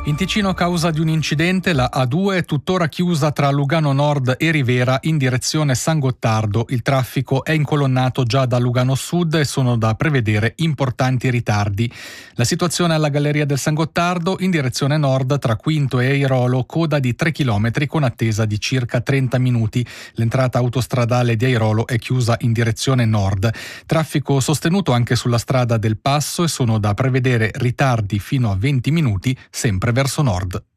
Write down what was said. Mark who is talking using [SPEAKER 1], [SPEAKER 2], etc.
[SPEAKER 1] In Ticino, a causa di un incidente, la A2 è tuttora chiusa tra Lugano Nord e Rivera in direzione San Gottardo. Il traffico è incolonnato già da Lugano Sud e sono da prevedere importanti ritardi. La situazione alla Galleria del San Gottardo in direzione nord tra Quinto e Airolo, coda di 3 km con attesa di circa 30 minuti. L'entrata autostradale di Airolo è chiusa in direzione nord. Traffico sostenuto anche sulla strada del Passo e sono da prevedere ritardi fino a 20 minuti sempre verso nord.